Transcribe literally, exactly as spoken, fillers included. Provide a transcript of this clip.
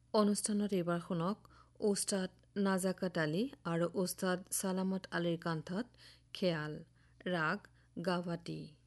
অনুষ্ঠানত এইবাৰ শুনক ওস্তাদ নাজাকাত আলী আৰু ওস্তাদ চালামত আলীৰ কাণ্ঠত খেয়াল ৰাগ গাৱাটি।